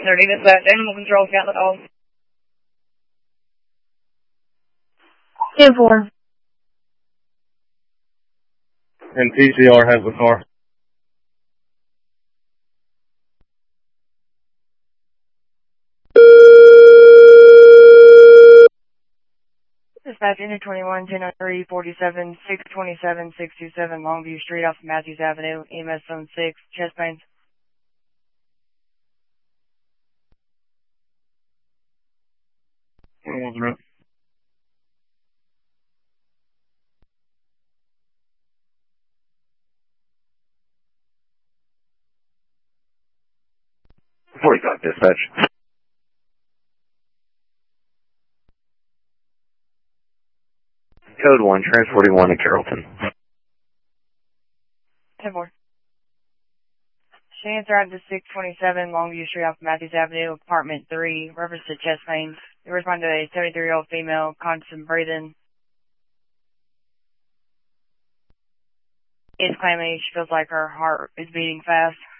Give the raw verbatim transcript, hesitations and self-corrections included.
thirty dispatch, animal control's got the dog. ten four. And P C R has the car. Dispatch, N twenty-one, ten oh three, forty-seven, six twenty-seven, six twenty-seven, Longview Street off Matthews Avenue, E M S zone six, chest pains. What was it? forty-five dispatch. Code one, transporting one to Carrollton. ten four. Shannon drive to six twenty-seven, Longview Street off Matthews Avenue, apartment three, reference to chest pains. You respond to a seventy-three-year-old female, constant breathing. Is claiming she feels like her heart is beating fast.